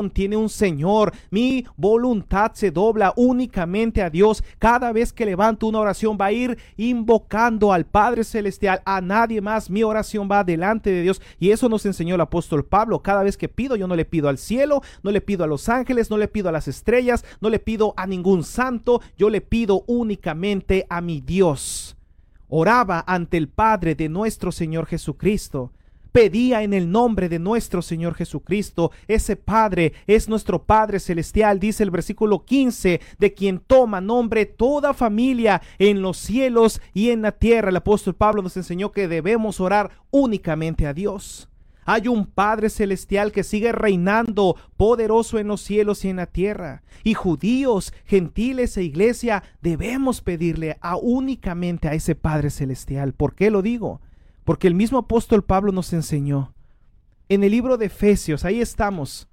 tiene un Señor. Mi voluntad se dobla únicamente a Dios. Cada vez que levanto una oración va a ir invocando al Padre Celestial, a nadie más. Mi oración va delante de Dios, y eso nos enseñó el apóstol Pablo. Cada vez que pido, yo no le pido al cielo, no le pido a los ángeles, no le pido a las estrellas, no le pido a ningún santo, yo le pido únicamente a mi Dios. Oraba ante el Padre de nuestro Señor Jesucristo. Pedía en el nombre de nuestro Señor Jesucristo. Ese Padre es nuestro Padre Celestial, dice el versículo 15, de quien toma nombre toda familia en los cielos y en la tierra. El apóstol Pablo nos enseñó que debemos orar únicamente a Dios. Hay un Padre Celestial que sigue reinando poderoso en los cielos y en la tierra. Y judíos, gentiles e iglesia debemos pedirle únicamente a ese Padre Celestial. ¿Por qué lo digo? Porque el mismo apóstol Pablo nos enseñó en el libro de Efesios, ahí estamos,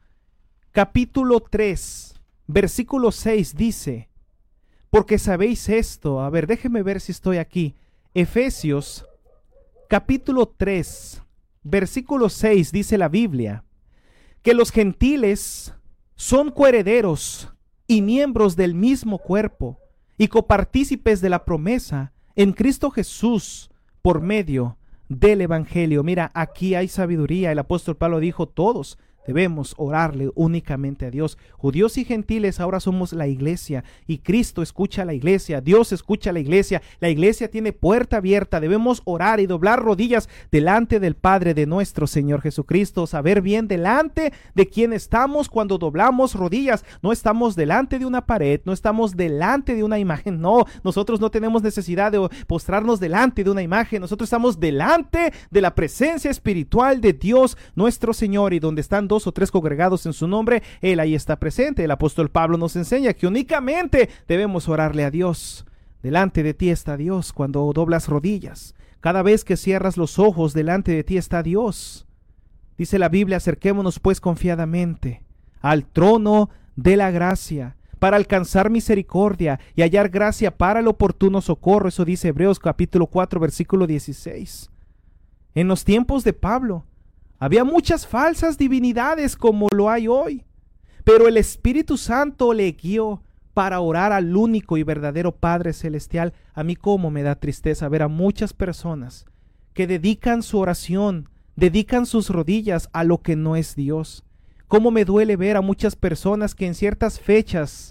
capítulo 3, versículo 6 dice, porque sabéis esto, a ver, déjeme ver si estoy aquí. Efesios, capítulo 3, versículo 6 dice la Biblia, que los gentiles son coherederos y miembros del mismo cuerpo y copartícipes de la promesa en Cristo Jesús por medio del evangelio. Mira, aquí hay sabiduría. El apóstol Pablo dijo, todos debemos orarle únicamente a Dios. Judíos y gentiles ahora somos la iglesia, y Cristo escucha a la iglesia, Dios escucha a la iglesia tiene puerta abierta. Debemos orar y doblar rodillas delante del Padre de nuestro Señor Jesucristo, saber bien delante de quién estamos cuando doblamos rodillas. No estamos delante de una pared, no estamos delante de una imagen, no, nosotros no tenemos necesidad de postrarnos delante de una imagen, nosotros estamos delante de la presencia espiritual de Dios nuestro Señor, y donde están dos o tres congregados en su nombre, Él ahí está presente. El apóstol Pablo nos enseña que únicamente debemos orarle a Dios. Delante de ti está Dios cuando doblas rodillas. Cada vez que cierras los ojos, delante de ti está Dios. Dice la Biblia, acerquémonos pues confiadamente al trono de la gracia para alcanzar misericordia y hallar gracia para el oportuno socorro. Eso dice Hebreos capítulo 4, versículo 16. En los tiempos de Pablo había muchas falsas divinidades como lo hay hoy, pero el Espíritu Santo le guió para orar al único y verdadero Padre Celestial. A mí cómo me da tristeza ver a muchas personas que dedican su oración, dedican sus rodillas a lo que no es Dios. Cómo me duele ver a muchas personas que en ciertas fechas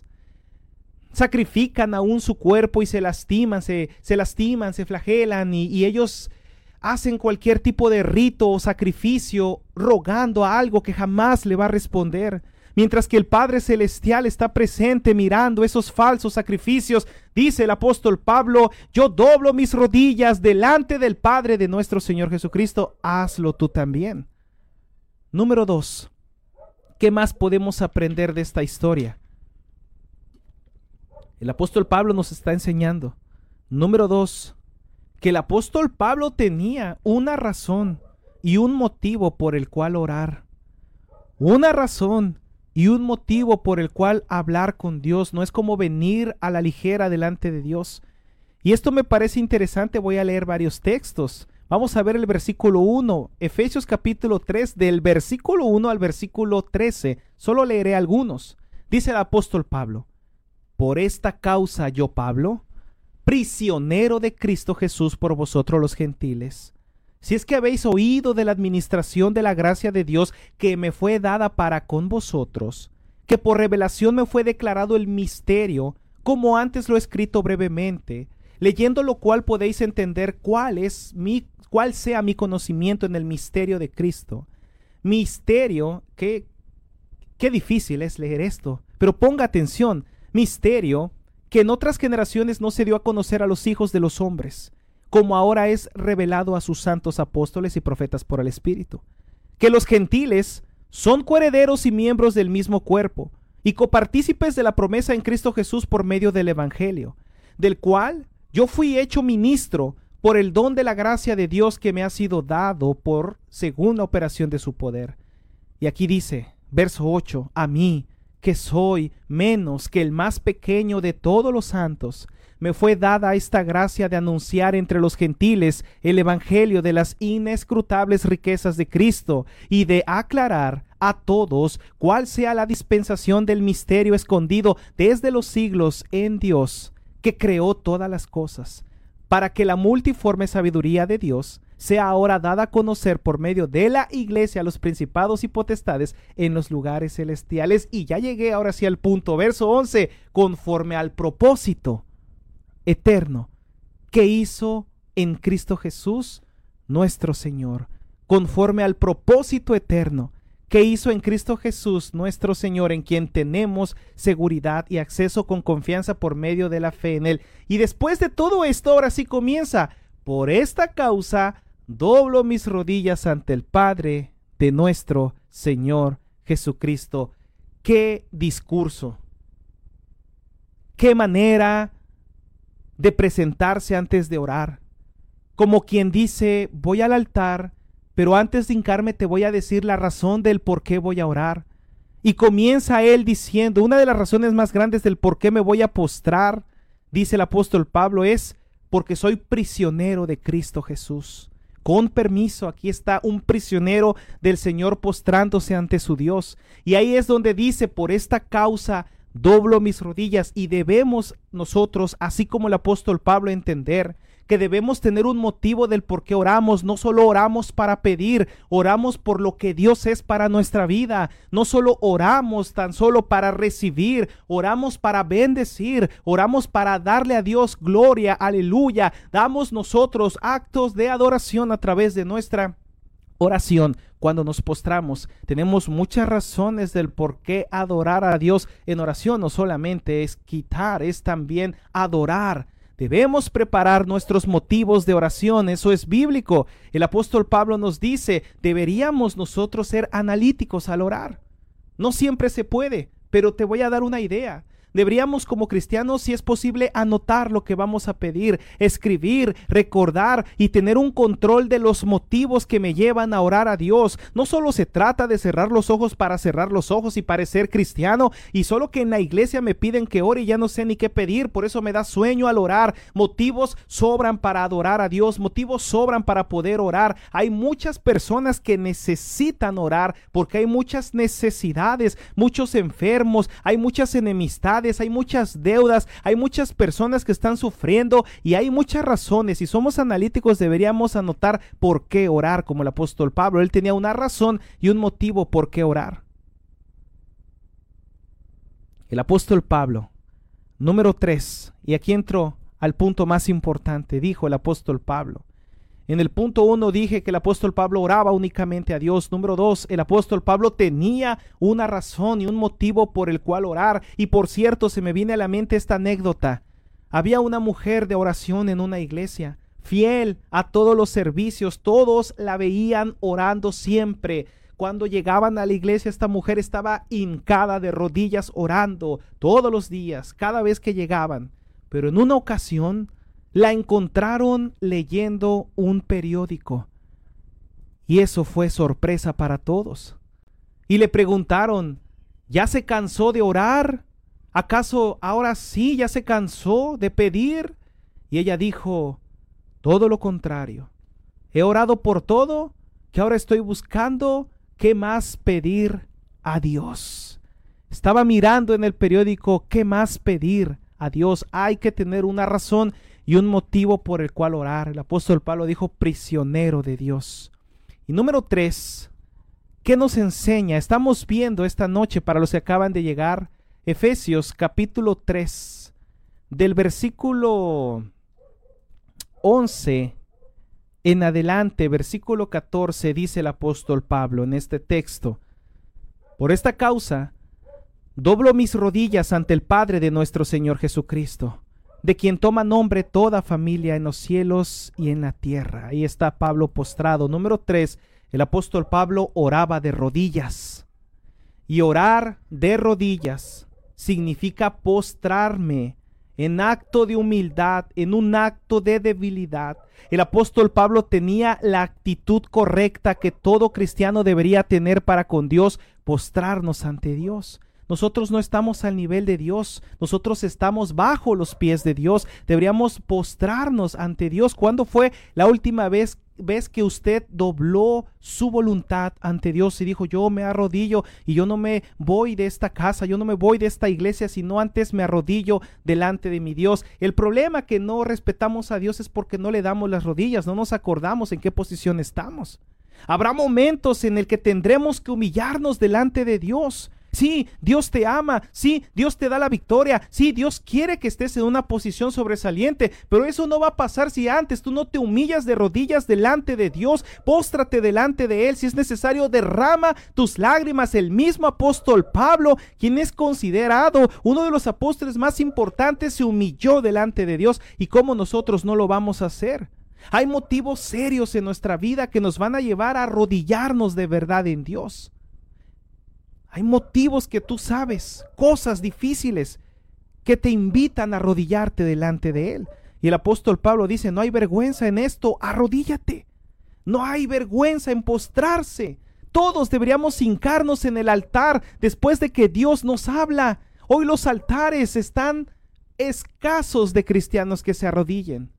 sacrifican aún su cuerpo y se lastiman, se flagelan y ellos hacen cualquier tipo de rito o sacrificio rogando a algo que jamás le va a responder, mientras que el Padre Celestial está presente mirando esos falsos sacrificios. Dice el apóstol Pablo, yo doblo mis rodillas delante del Padre de nuestro Señor Jesucristo, hazlo tú también. Número 2, ¿qué más podemos aprender de esta historia? El apóstol Pablo nos está enseñando, número 2, que el apóstol Pablo tenía una razón y un motivo por el cual orar. Una razón y un motivo por el cual hablar con Dios. No es como venir a la ligera delante de Dios. Y esto me parece interesante. Voy a leer varios textos. Vamos a ver el versículo 1, Efesios capítulo 3, del versículo 1 al versículo 13. Solo leeré algunos. Dice el apóstol Pablo, por esta causa yo, Pablo, prisionero de Cristo Jesús por vosotros los gentiles, si es que habéis oído de la administración de la gracia de Dios que me fue dada para con vosotros, que por revelación me fue declarado el misterio, como antes lo he escrito brevemente, leyendo lo cual podéis entender cuál sea mi conocimiento en el misterio de Cristo. Misterio, qué difícil es leer esto, pero ponga atención, misterio que en otras generaciones no se dio a conocer a los hijos de los hombres, como ahora es revelado a sus santos apóstoles y profetas por el Espíritu, que los gentiles son coherederos y miembros del mismo cuerpo, y copartícipes de la promesa en Cristo Jesús por medio del Evangelio, del cual yo fui hecho ministro por el don de la gracia de Dios que me ha sido dado por según la operación de su poder. Y aquí dice, verso 8, a mí, que soy menos que el más pequeño de todos los santos, me fue dada esta gracia de anunciar entre los gentiles el evangelio de las inescrutables riquezas de Cristo y de aclarar a todos cuál sea la dispensación del misterio escondido desde los siglos en Dios, que creó todas las cosas, para que la multiforme sabiduría de Dios sea ahora dada a conocer por medio de la iglesia a los principados y potestades en los lugares celestiales. Y ya llegué ahora sí al punto, verso 11, conforme al propósito eterno que hizo en Cristo Jesús nuestro Señor, conforme al propósito eterno que hizo en Cristo Jesús nuestro Señor, en quien tenemos seguridad y acceso con confianza por medio de la fe en Él. Y después de todo esto, ahora sí comienza: por esta causa doblo mis rodillas ante el Padre de nuestro Señor Jesucristo. ¡Qué discurso! ¡Qué manera de presentarse antes de orar! Como quien dice: voy al altar, pero antes de hincarme te voy a decir la razón del por qué voy a orar. Y comienza él diciendo: una de las razones más grandes del por qué me voy a postrar, dice el apóstol Pablo, es porque soy prisionero de Cristo Jesús. Con permiso, aquí está un prisionero del Señor postrándose ante su Dios. Y ahí es donde dice: por esta causa doblo mis rodillas. Y debemos nosotros, así como el apóstol Pablo, entender que debemos tener un motivo del por qué oramos. No solo oramos para pedir, oramos por lo que Dios es para nuestra vida. No solo oramos tan solo para recibir, oramos para bendecir, oramos para darle a Dios gloria, aleluya. Damos nosotros actos de adoración a través de nuestra oración. Cuando nos postramos, tenemos muchas razones del por qué adorar a Dios en oración. No solamente es quitar, es también adorar. Debemos preparar nuestros motivos de oración, eso es bíblico. El apóstol Pablo nos dice: deberíamos nosotros ser analíticos al orar. No siempre se puede, pero te voy a dar una idea. Deberíamos, como cristianos, si es posible, anotar lo que vamos a pedir, escribir, recordar y tener un control de los motivos que me llevan a orar a Dios. No solo se trata de cerrar los ojos para cerrar los ojos y parecer cristiano, y solo que en la iglesia me piden que ore y ya no sé ni qué pedir, por eso me da sueño al orar. Motivos sobran para adorar a Dios, motivos sobran para poder orar. Hay muchas personas que necesitan orar porque hay muchas necesidades, muchos enfermos, hay muchas enemistades, hay muchas deudas, hay muchas personas que están sufriendo y hay muchas razones. Si somos analíticos, deberíamos anotar por qué orar, como el apóstol Pablo. Él tenía una razón y un motivo por qué orar. El apóstol Pablo, número 3, y aquí entro al punto más importante, dijo el apóstol Pablo. En el punto 1 dije que el apóstol Pablo oraba únicamente a Dios. Número 2, el apóstol Pablo tenía una razón y un motivo por el cual orar. Y por cierto, se me viene a la mente esta anécdota. Había una mujer de oración en una iglesia, fiel a todos los servicios. Todos la veían orando siempre. Cuando llegaban a la iglesia, esta mujer estaba hincada de rodillas orando todos los días, cada vez que llegaban. Pero en una ocasión la encontraron leyendo un periódico. Y eso fue sorpresa para todos. Y le preguntaron: ¿ya se cansó de orar? ¿Acaso ahora sí ya se cansó de pedir? Y ella dijo: todo lo contrario. He orado por todo, que ahora estoy buscando qué más pedir a Dios. Estaba mirando en el periódico qué más pedir a Dios. Hay que tener una razón y un motivo por el cual orar. El apóstol Pablo dijo: prisionero de Dios. Y número 3, ¿qué nos enseña? Estamos viendo esta noche, para los que acaban de llegar, Efesios capítulo 3, del versículo 11 en adelante, versículo 14, dice el apóstol Pablo en este texto: por esta causa doblo mis rodillas ante el Padre de nuestro Señor Jesucristo, de quien toma nombre toda familia en los cielos y en la tierra. Ahí está Pablo postrado. Número 3, el apóstol Pablo oraba de rodillas. Y orar de rodillas significa postrarme en acto de humildad, en un acto de debilidad. El apóstol Pablo tenía la actitud correcta que todo cristiano debería tener para con Dios: postrarnos ante Dios. Nosotros no estamos al nivel de Dios. Nosotros estamos bajo los pies de Dios. Deberíamos postrarnos ante Dios. ¿Cuándo fue la última vez que usted dobló su voluntad ante Dios y dijo: yo me arrodillo y yo no me voy de esta casa, yo no me voy de esta iglesia, sino antes me arrodillo delante de mi Dios? El problema que no respetamos a Dios es porque no le damos las rodillas, no nos acordamos en qué posición estamos. Habrá momentos en el que tendremos que humillarnos delante de Dios. Sí, Dios te ama, sí, Dios te da la victoria, sí, Dios quiere que estés en una posición sobresaliente, pero eso no va a pasar si antes tú no te humillas de rodillas delante de Dios. Póstrate delante de Él, si es necesario derrama tus lágrimas. El mismo apóstol Pablo, quien es considerado uno de los apóstoles más importantes, se humilló delante de Dios. ¿Y cómo nosotros no lo vamos a hacer? Hay motivos serios en nuestra vida que nos van a llevar a arrodillarnos de verdad en Dios. Hay motivos que tú sabes, cosas difíciles que te invitan a arrodillarte delante de Él. Y el apóstol Pablo dice: no hay vergüenza en esto, arrodíllate. No hay vergüenza en postrarse. Todos deberíamos hincarnos en el altar después de que Dios nos habla. Hoy los altares están escasos de cristianos que se arrodillen.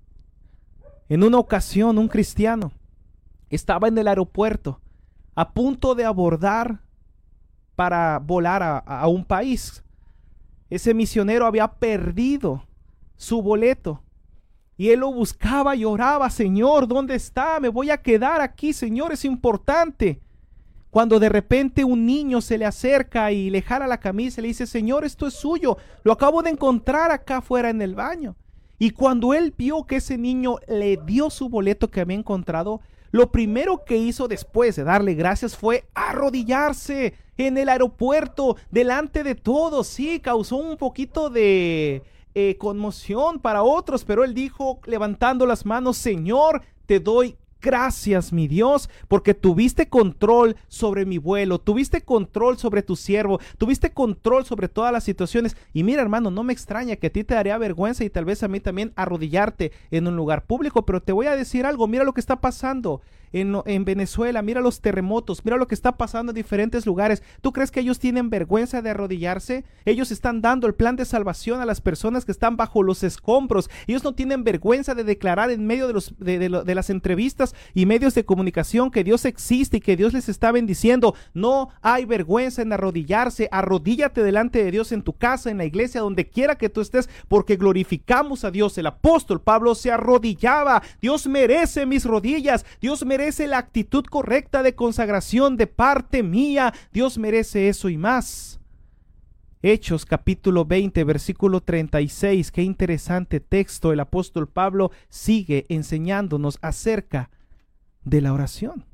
En una ocasión, un cristiano estaba en el aeropuerto a punto de abordar para volar a un país. Ese misionero había perdido su boleto y él lo buscaba y oraba: Señor, ¿dónde está? Me voy a quedar aquí, Señor, es importante. Cuando de repente un niño se le acerca y le jala la camisa y le dice: Señor, esto es suyo, lo acabo de encontrar acá afuera en el baño. Y cuando él vio que ese niño le dio su boleto que había encontrado, lo primero que hizo después de darle gracias fue arrodillarse en el aeropuerto delante de todos. Sí, causó un poquito de conmoción para otros, pero él dijo, levantando las manos: Señor, te doy gracias, mi Dios, porque tuviste control sobre mi vuelo, tuviste control sobre tu siervo, tuviste control sobre todas las situaciones. Y mira, hermano, no me extraña que a ti te daría vergüenza y tal vez a mí también arrodillarte en un lugar público, pero te voy a decir algo. Mira lo que está pasando en Venezuela, mira los terremotos, mira lo que está pasando en diferentes lugares. ¿Tú crees que ellos tienen vergüenza de arrodillarse? Ellos están dando el plan de salvación a las personas que están bajo los escombros. Ellos no tienen vergüenza de declarar en medio de las entrevistas y medios de comunicación que Dios existe y que Dios les está bendiciendo. No hay vergüenza en arrodillarse. Arrodíllate delante de Dios en tu casa, en la iglesia, donde quiera que tú estés, porque glorificamos a Dios. El apóstol Pablo se arrodillaba. Dios merece mis rodillas. Dios merece la actitud correcta de consagración de parte mía. Dios merece eso y más. Hechos capítulo 20 versículo 36. Qué interesante texto. El apóstol Pablo sigue enseñándonos acerca de la oración.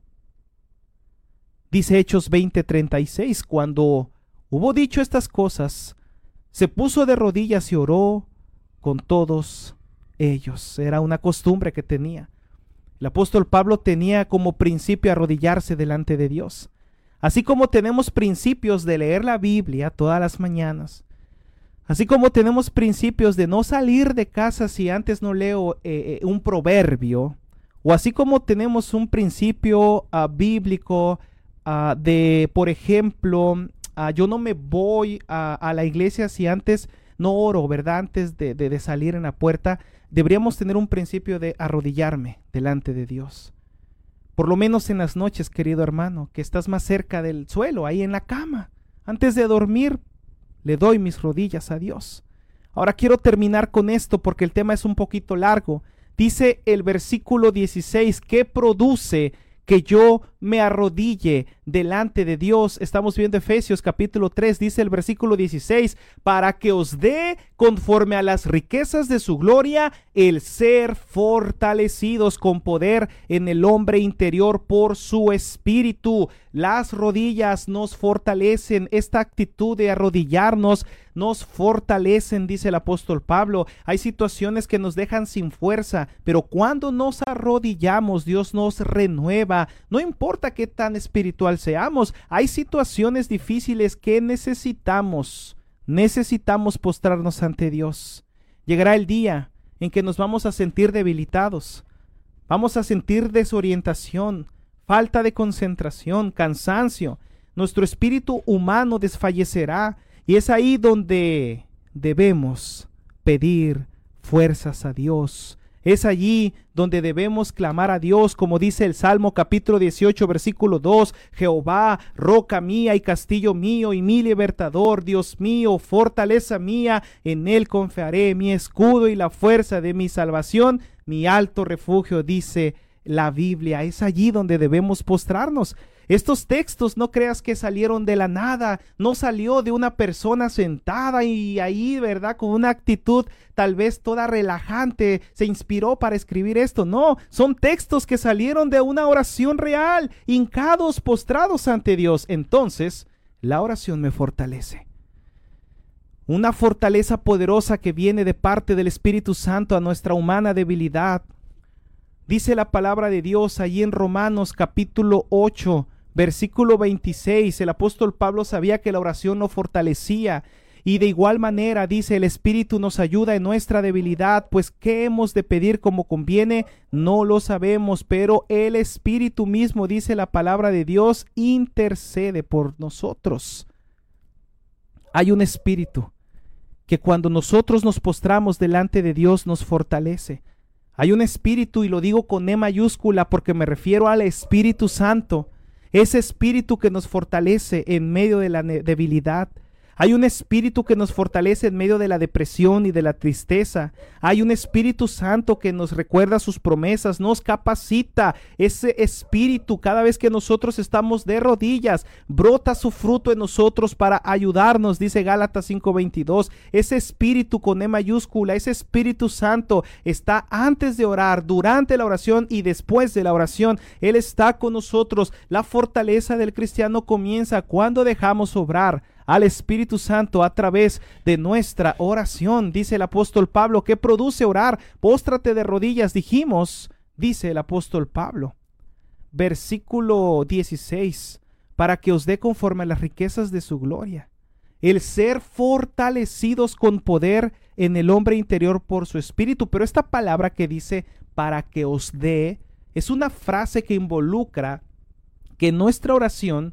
Dice Hechos 20:36: cuando hubo dicho estas cosas, se puso de rodillas y oró con todos ellos. Era una costumbre que tenía. El apóstol Pablo tenía como principio arrodillarse delante de Dios. Así como tenemos principios de leer la Biblia todas las mañanas, así como tenemos principios de no salir de casa si antes no leo un proverbio, o así como tenemos un principio bíblico de, por ejemplo, yo no me voy a la iglesia si antes no oro, ¿verdad? Antes de salir en la puerta, deberíamos tener un principio de arrodillarme delante de Dios. Por lo menos en las noches, querido hermano, que estás más cerca del suelo, ahí en la cama. Antes de dormir, le doy mis rodillas a Dios. Ahora quiero terminar con esto porque el tema es un poquito largo. Dice el versículo 16, ¿qué produce que yo me arrodille delante de Dios? Estamos viendo Efesios capítulo 3, dice el versículo 16, para que os dé conforme a las riquezas de su gloria el ser fortalecidos con poder en el hombre interior por su espíritu. Las rodillas nos fortalecen. Esta actitud de arrodillarnos nos fortalecen, dice el apóstol Pablo. Hay situaciones que nos dejan sin fuerza, pero cuando nos arrodillamos, Dios nos renueva. No importa qué tan espiritual seamos, hay situaciones difíciles que necesitamos postrarnos ante Dios. Llegará el día en que nos vamos a sentir debilitados, vamos a sentir desorientación, falta de concentración, cansancio. nuestro espíritu humano desfallecerá. Y es ahí donde debemos pedir fuerzas a Dios. Es allí donde debemos clamar a Dios, como dice el Salmo capítulo 18, versículo 2. Jehová, roca mía y castillo mío y mi libertador, Dios mío, fortaleza mía, en él confiaré, mi escudo y la fuerza de mi salvación, mi alto refugio, dice la Biblia. Es allí donde debemos postrarnos. Estos textos no creas que salieron de la nada, no salió de una persona sentada y ahí, ¿verdad? Con una actitud tal vez toda relajante, se inspiró para escribir esto. No, son textos que salieron de una oración real, hincados, postrados ante Dios. Entonces, la oración me fortalece. Una fortaleza poderosa que viene de parte del Espíritu Santo a nuestra humana debilidad. Dice la palabra de Dios allí en Romanos capítulo 8, versículo 26, el apóstol Pablo sabía que la oración lo fortalecía y de igual manera dice: el Espíritu nos ayuda en nuestra debilidad, pues ¿qué hemos de pedir como conviene? No lo sabemos, pero el Espíritu mismo, dice la palabra de Dios, intercede por nosotros. Hay un Espíritu que cuando nosotros nos postramos delante de Dios nos fortalece. Hay un Espíritu, y lo digo con E mayúscula porque me refiero al Espíritu Santo. Ese Espíritu que nos fortalece en medio de la debilidad. Hay un Espíritu que nos fortalece en medio de la depresión y de la tristeza. Hay un Espíritu Santo que nos recuerda sus promesas, nos capacita. Ese Espíritu, cada vez que nosotros estamos de rodillas, brota su fruto en nosotros para ayudarnos, dice Gálatas 5:22. Ese Espíritu con E mayúscula, ese Espíritu Santo está antes de orar, durante la oración y después de la oración. Él está con nosotros. La fortaleza del cristiano comienza cuando dejamos obrar al Espíritu Santo a través de nuestra oración. Dice el apóstol Pablo, ¿qué produce orar? Póstrate de rodillas, dijimos, dice el apóstol Pablo. Versículo 16, para que os dé conforme a las riquezas de su gloria, el ser fortalecidos con poder en el hombre interior por su Espíritu. Pero esta palabra que dice para que os dé, es una frase que involucra que nuestra oración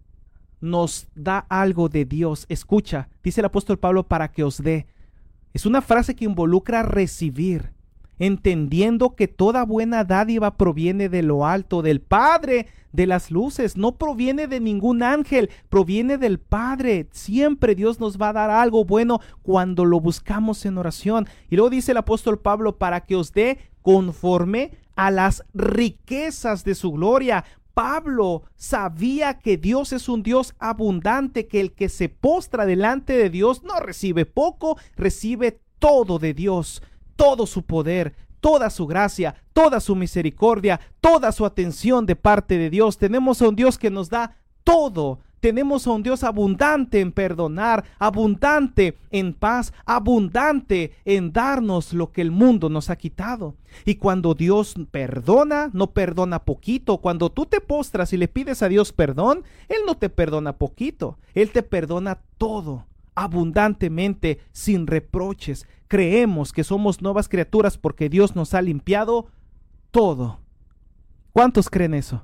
nos da algo de Dios. Escucha, dice el apóstol Pablo, para que os dé. Es una frase que involucra recibir, entendiendo que toda buena dádiva proviene de lo alto, del Padre de las luces. No proviene de ningún ángel, proviene del Padre. Siempre Dios nos va a dar algo bueno cuando lo buscamos en oración. Y luego dice el apóstol Pablo, para que os dé conforme a las riquezas de su gloria. Pablo sabía que Dios es un Dios abundante, que el que se postra delante de Dios no recibe poco, recibe todo de Dios, todo su poder, toda su gracia, toda su misericordia, toda su atención de parte de Dios. Tenemos a un Dios que nos da todo. Tenemos a un Dios abundante en perdonar, abundante en paz, abundante en darnos lo que el mundo nos ha quitado. Y cuando Dios perdona, no perdona poquito. Cuando tú te postras y le pides a Dios perdón, Él no te perdona poquito. Él te perdona todo, abundantemente, sin reproches. Creemos que somos nuevas criaturas porque Dios nos ha limpiado todo. ¿Cuántos creen eso?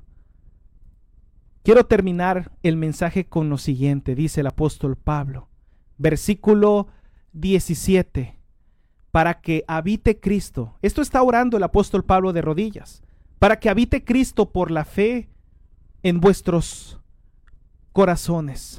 Quiero terminar el mensaje con lo siguiente, dice el apóstol Pablo, versículo 17, para que habite Cristo. Esto está orando el apóstol Pablo de rodillas, para que habite Cristo por la fe en vuestros corazones,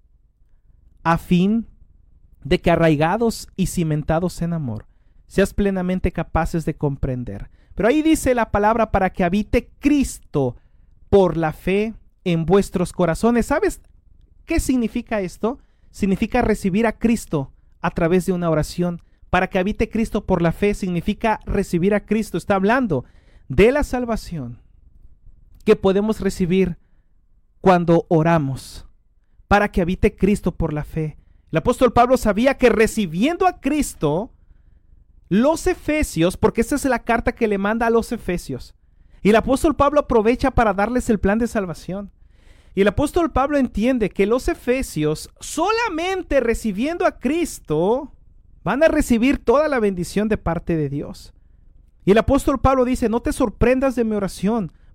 a fin de que arraigados y cimentados en amor, seas plenamente capaces de comprender. Pero ahí dice la palabra para que habite Cristo por la fe en vuestros corazones. ¿Sabes qué significa esto? Significa recibir a Cristo a través de una oración. Para que habite Cristo por la fe significa recibir a Cristo. Está hablando de la salvación que podemos recibir cuando oramos. Para que habite Cristo por la fe. El apóstol Pablo sabía que recibiendo a Cristo, los efesios, porque esta es la carta que le manda a los efesios, y el apóstol Pablo aprovecha para darles el plan de salvación. Y el apóstol Pablo entiende que los efesios, solamente recibiendo a Cristo, van a recibir toda la bendición de parte de Dios. Y el apóstol Pablo dice, no te sorprendas de mi oración,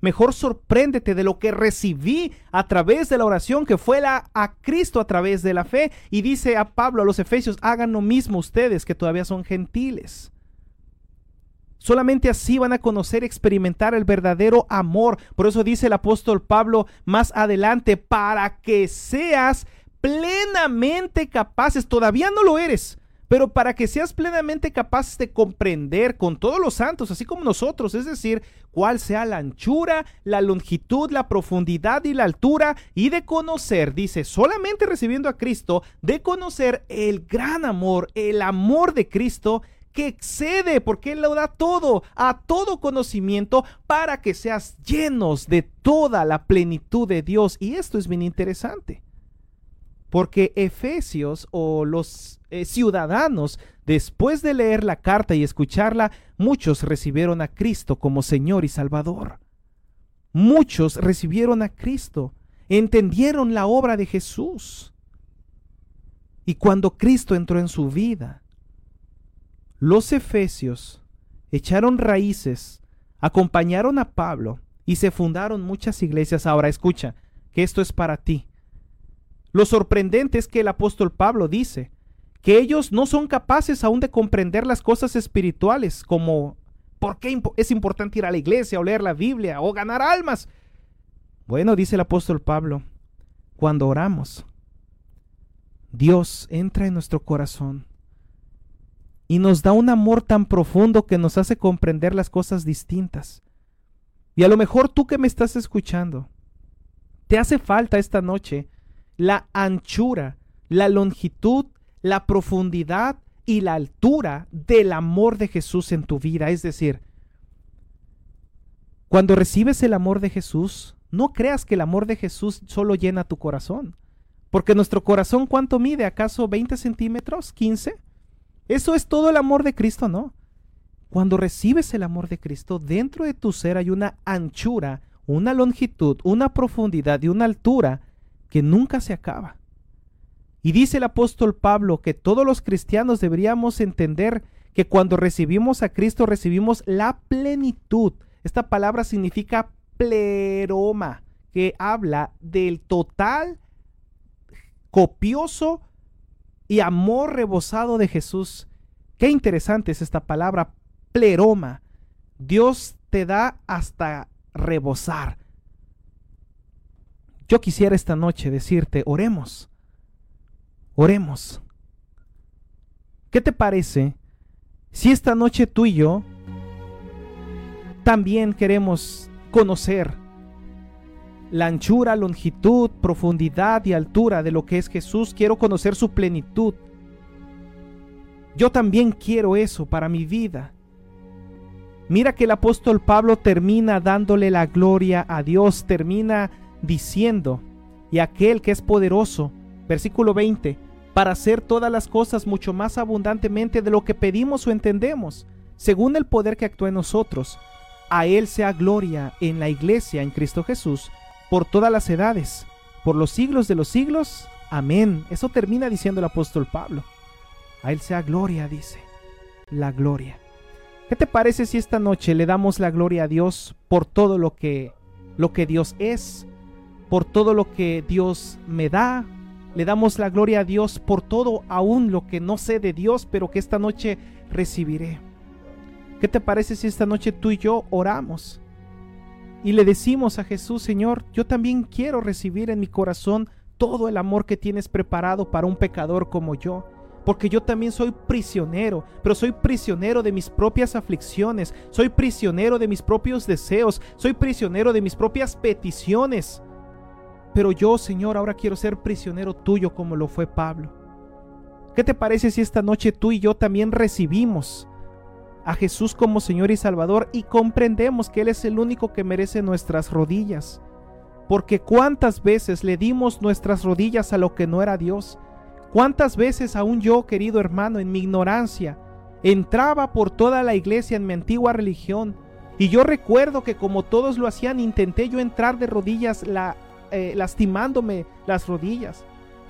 Mejor sorpréndete de lo que recibí a través de la oración, que fue a Cristo a través de la fe. Y dice a Pablo a los Efesios, hagan lo mismo ustedes que todavía son gentiles. Solamente así van a conocer y experimentar el verdadero amor. Por eso dice el apóstol Pablo más adelante, para que seas plenamente capaces, todavía no lo eres, pero para que seas plenamente capaces de comprender con todos los santos, así como nosotros, es decir, cuál sea la anchura, la longitud, la profundidad y la altura, y de conocer, dice, solamente recibiendo a Cristo, de conocer el gran amor, el amor de Cristo, que excede, porque Él lo da todo, a todo conocimiento, para que seas llenos de toda la plenitud de Dios. Y esto es bien interesante, porque Efesios o los ciudadanos, después de leer la carta y escucharla, muchos recibieron a Cristo como Señor y Salvador. Muchos recibieron a Cristo, entendieron la obra de Jesús. Y cuando Cristo entró en su vida, los efesios echaron raíces, acompañaron a Pablo y se fundaron muchas iglesias. Ahora escucha, que esto es para ti. Lo sorprendente es que el apóstol Pablo dice que ellos no son capaces aún de comprender las cosas espirituales, como por qué es importante ir a la iglesia o leer la Biblia o ganar almas. Bueno, dice el apóstol Pablo, cuando oramos, Dios entra en nuestro corazón y nos da un amor tan profundo que nos hace comprender las cosas distintas. Y a lo mejor tú que me estás escuchando, te hace falta esta noche la anchura, la longitud, la profundidad y la altura del amor de Jesús en tu vida. Es decir, cuando recibes el amor de Jesús, no creas que el amor de Jesús solo llena tu corazón. Porque nuestro corazón, ¿cuánto mide? ¿Acaso 20 centímetros? ¿15? Eso es todo el amor de Cristo, ¿no? Cuando recibes el amor de Cristo, dentro de tu ser hay una anchura, una longitud, una profundidad y una altura que nunca se acaba. Y dice el apóstol Pablo que todos los cristianos deberíamos entender que cuando recibimos a Cristo recibimos la plenitud. Esta palabra significa pleroma, que habla del total, copioso y amor rebosado de Jesús. Qué interesante es esta palabra, pleroma. Dios te da hasta rebosar. Yo quisiera esta noche decirte, oremos. Oremos. ¿Qué te parece si esta noche tú y yo también queremos conocer la anchura, longitud, profundidad y altura de lo que es Jesús? Quiero conocer su plenitud. Yo también quiero eso para mi vida. Mira que el apóstol Pablo termina dándole la gloria a Dios, termina diciendo, y aquel que es poderoso, versículo 20, para hacer todas las cosas mucho más abundantemente de lo que pedimos o entendemos, según el poder que actúa en nosotros. A Él sea gloria en la iglesia, en Cristo Jesús, por todas las edades, por los siglos de los siglos. Amén. Eso termina diciendo el apóstol Pablo. A Él sea gloria, dice, la gloria. ¿Qué te parece si esta noche le damos la gloria a Dios por todo lo que Dios es, por todo lo que Dios me da? Le damos la gloria a Dios por todo, aún lo que no sé de Dios, pero que esta noche recibiré. ¿Qué te parece si esta noche tú y yo oramos y le decimos a Jesús, Señor, yo también quiero recibir en mi corazón todo el amor que tienes preparado para un pecador como yo? Porque yo también soy prisionero, pero soy prisionero de mis propias aflicciones, soy prisionero de mis propios deseos, soy prisionero de mis propias peticiones. Pero yo, Señor, ahora quiero ser prisionero tuyo como lo fue Pablo. ¿Qué te parece si esta noche tú y yo también recibimos a Jesús como Señor y Salvador y comprendemos que Él es el único que merece nuestras rodillas? Porque cuántas veces le dimos nuestras rodillas a lo que no era Dios. Cuántas veces aún yo, querido hermano, en mi ignorancia, entraba por toda la iglesia en mi antigua religión. Y yo recuerdo que como todos lo hacían, intenté yo entrar de rodillas lastimándome las rodillas.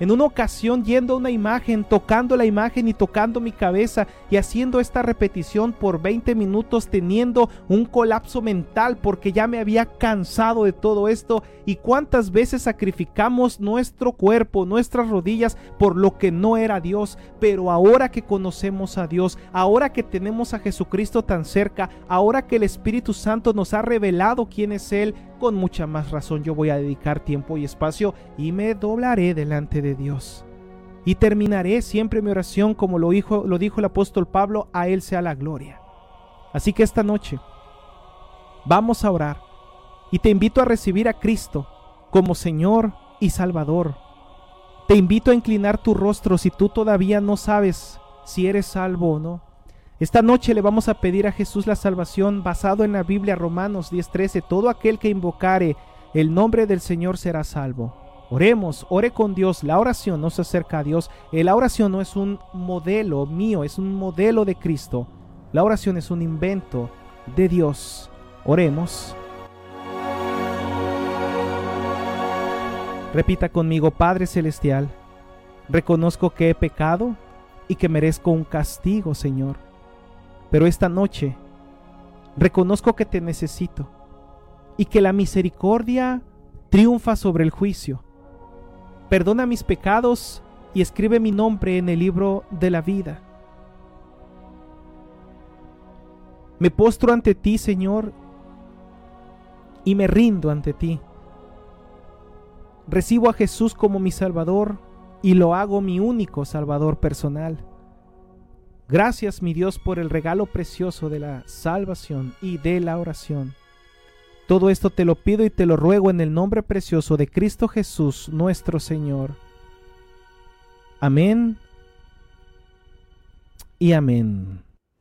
En una ocasión yendo a una imagen, tocando la imagen y tocando mi cabeza y haciendo esta repetición por 20 minutos, teniendo un colapso mental porque ya me había cansado de todo esto. Y cuántas veces sacrificamos nuestro cuerpo, nuestras rodillas por lo que no era Dios. Pero ahora que conocemos a Dios, ahora que tenemos a Jesucristo tan cerca, ahora que el Espíritu Santo nos ha revelado quién es Él, con mucha más razón yo voy a dedicar tiempo y espacio y me doblaré delante de Dios. Y terminaré siempre mi oración como lo dijo el apóstol Pablo: a Él sea la gloria. Así que esta noche vamos a orar y te invito a recibir a Cristo como Señor y Salvador. Te invito a inclinar tu rostro si tú todavía no sabes si eres salvo o no. Esta noche le vamos a pedir a Jesús la salvación basado en la Biblia, Romanos 10:13. Todo aquel que invocare el nombre del Señor será salvo. Oremos, ore con Dios. La oración nos acerca a Dios. La oración no es un modelo mío, es un modelo de Cristo. La oración es un invento de Dios. Oremos. Repita conmigo: Padre Celestial, reconozco que he pecado y que merezco un castigo, Señor. Pero esta noche reconozco que te necesito y que la misericordia triunfa sobre el juicio. Perdona mis pecados y escribe mi nombre en el libro de la vida. Me postro ante ti, Señor, y me rindo ante ti. Recibo a Jesús como mi Salvador y lo hago mi único Salvador personal. Gracias, mi Dios, por el regalo precioso de la salvación y de la oración. Todo esto te lo pido y te lo ruego en el nombre precioso de Cristo Jesús, nuestro Señor. Amén y amén.